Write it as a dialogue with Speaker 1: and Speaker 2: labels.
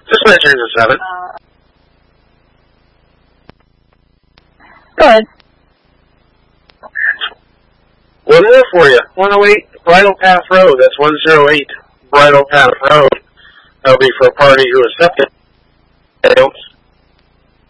Speaker 1: Dispatcher is a 7.
Speaker 2: Go ahead.
Speaker 1: One more for you. 108 Bridle Path Road. That's 108 Bridle Path Road. That'll be for a party who is septic.